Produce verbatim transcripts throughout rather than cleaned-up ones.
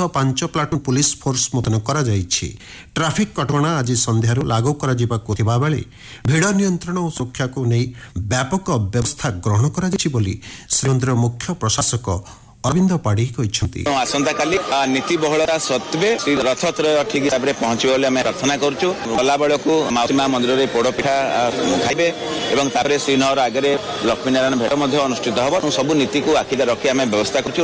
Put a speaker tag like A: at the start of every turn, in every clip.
A: पांच platoon police force मुतयन करा जायछि। Traffic कटकणा आज संध्यारू लागू करा जिबाकु थिबा बेले भिड़ नियंत्रण और सुरक्षा को नहीं व्यापक व्यवस्था ग्रहण करा जायछि बोली श्रीमंदिर मुख्य प्रशासक अरविंद पाढ़ी कहते
B: आसंता काली नीति बहुलता सत्वे श्री रथ ठीक हिसाब से पहुंचे बोले आम प्रार्थना करूँ। गला बेलू माउसी माँ मंदिर में पोड़पिठा खाइबे और तापर श्रीनगर आगे लक्ष्मीनारायण भेट अनुष्ठित हम सब नीति को आखिरे रखी आम व्यवस्था कर।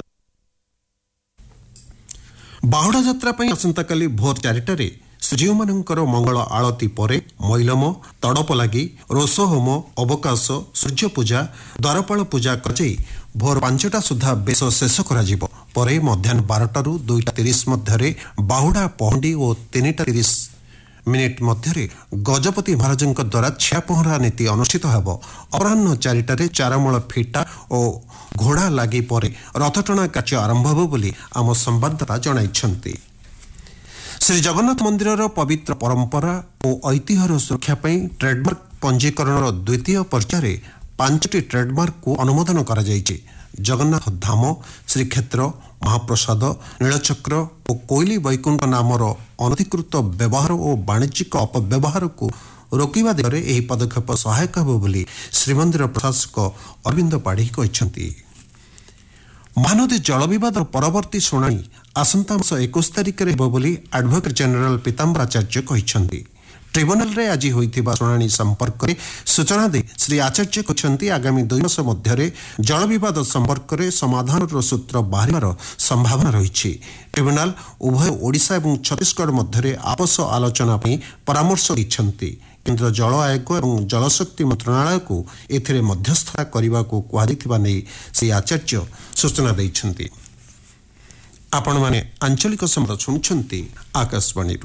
A: बाहुड़ा यात्रा आसंता काली भोर चारिटारे श्रीजीव मानकर मंगल आलती परे मैलम तड़प लगी रोष होम अवकाश सूर्य पूजा द्वारपाल पूजा कर भोर पांचटा सुधा बेश शेष कर परे मध्याह्न बारटू दुईटा तीस मध्य बाहुड़ा पहंडी और तीन टा तीस मिनिट मध्य गजपति महाराज द्वारा छिया पहरा नीति अनुष्ठित होब। अपराह्न चारिटारे चारमूल फिटा और घोड़ा लगी परे रथटଣା कार्य आरंभ होब बोली आम संवाददाता जणाइछन्ति। श्री जगन्नाथ मंदिर पवित्र परंपरा और ऐतिह्यर सुरक्षा ट्रेडमार्क पंजीकरण द्वितीय पर्यायर पांचटी ट्रेडमार्क को अनुमोदन करा जायछि। जगन्नाथ धाम श्रीक्षेत्र महाप्रसाद नीलचक्र और कोइली वैकुंठ नामर अनधिकृत व्यवहार और वाणिज्यिक अपव्यवहार को रोकवा दिगरे एही पदक्षेप सहायक होब बोली श्रीमंदिर प्रशासक अरविंद पाढ़ी कहते। महानदी जल विवाद परवर्ती शुणाणी आसंता मास इक्कीस तारिख में होब बोली एडवोकेट जनरल पीताम्बर आचार्य कहते। ट्रिब्यूनाल रे आज होइथिबा शुणाणी संपर्क में सूचना दे श्री आचार्य कहते आगामी दुई मास मध्य जल विवाद संपर्क में समाधान सूत्र बाहर संभावना रही। ट्रिब्यूनाल उभय ओडिशा और छत्तीसगढ़ मध्य आपस आलोचना परामर्श दैछन्ति। केन्द्र जल आयोग और जलशक्ति मंत्रणालय को एथिरे मध्यस्थता करने को कहुवा नहीं श्री आचार्य सूचना दैछन्ति। आपण माने आंचलिक संवाद सुनुछन्ति आकाशवाणी।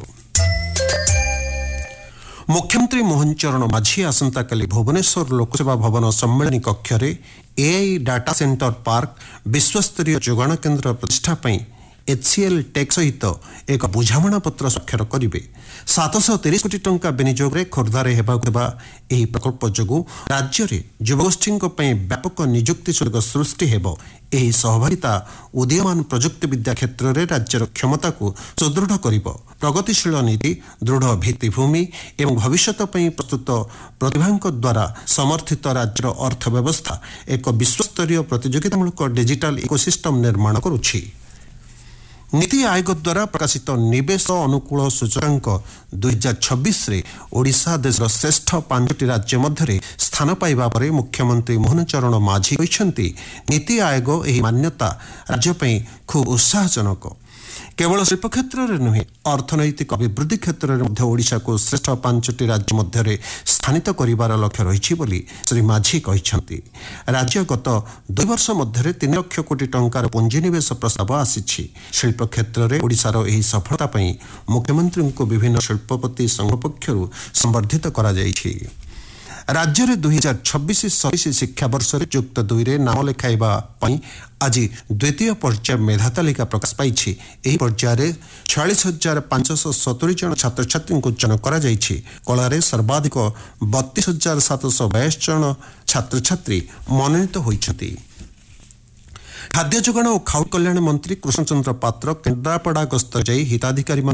A: मुख्यमंत्री मोहन चरण माझी आसंता काली भुवनेश्वर लोकसेवा भवन सम्मेलन कक्ष रे एआई डाटा सेंटर पार्क विश्वस्तरीय जोगाण केन्द्र प्रतिष्ठा पई एचसीएल टेक सहित एक बुझामणा पत्र स्वाक्षर करेंगे। सात सौ तीस कोटी टंका विनियोग में खोर्धारे हेबाकुଥିବା ଏହି प्रकल्प जोगु राज्य रे युवगोष्ठी व्यापक नियुक्ति सुयोग सृष्टि हेब। ଏହି सहभागिता उदीयमान प्रजुक्ति विद्या क्षेत्र में राज्यर क्षमता को सुदृढ़ करिब। प्रगतिशील नीति दृढ़ भित्तिभूमि एवं भविष्यत पई प्रस्तुत प्रतिभांक द्वारा समर्थित राज्यर अर्थव्यवस्था एक विश्वस्तरीय प्रतियोगितामूलक डिजिटल इकोसिस्टम निर्माण करुछि। नीति आयोग द्वारा प्रकाशित निवेश अनुकूल सूचकांक दुई हजार छब्बीस रे ओडिशा देशर श्रेष्ठ पांचटी राज्य मध्य स्थान पाइबा परे मुख्यमंत्री मोहन चरण माझी कहते नीति आयोग एही मान्यता राज्य पई खूब उत्साहजनक। केवल शिल्प क्षेत्र में नुहे अर्थनैतिक अभिवृद्धि क्षेत्र में ओडिशा को श्रेष्ठ पांचटी राज्य मध्य स्थानित करिवार लक्ष्य रही बोली श्री माझी कहते। राज्य गत दुई वर्ष मध्य तीन लाख कोटी टंकार पुंजीनिवेश प्रस्ताव आसी। शिल्प क्षेत्र में ओडिशार एही सफलता पई मुख्यमंत्री को विभिन्न शिल्पपति संघ पक्षरु संबर्धित करा जायछि। राज्य में दुई हजार छब्बीस सतैश शिक्षा वर्ष युक्त दुई रे नाम लेखाइबा पई आज द्वितीय पर्याय मेधा तालिका प्रकाश पाई। यह पर्यायर छियालीस हजार पांचश सतुरी जन छात्र छात्री को चयन करा जायछि। कला सर्वाधिक बत्तीस हजार सातश बयास जन छात्र छात्री मनोनीत होइछथि। खाद्य जोगाण और खाउटी कल्याण मंत्री कृष्णचंद्र पात्र केन्द्रापड़ा गस्त जाई हिताधिकारी